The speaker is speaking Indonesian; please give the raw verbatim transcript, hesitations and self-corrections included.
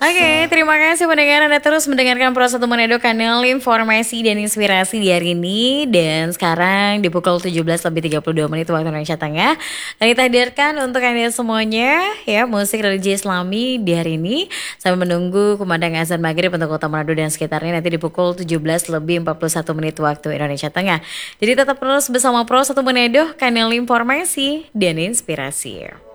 Oke, terima kasih pendengar Anda terus mendengarkan Pro satu Manado, kanal informasi dan inspirasi di hari ini. Dan sekarang di pukul tujuh belas lebih tiga puluh dua menit waktu Indonesia Tengah, kita hadirkan untuk Anda semuanya ya musik religi Islami di hari ini sambil menunggu kumandang azan maghrib untuk Kota Manado dan sekitarnya nanti di pukul tujuh belas lebih empat puluh satu menit waktu Indonesia Tengah. Jadi tetap terus bersama Pro satu Manado, kanal informasi dan inspirasi.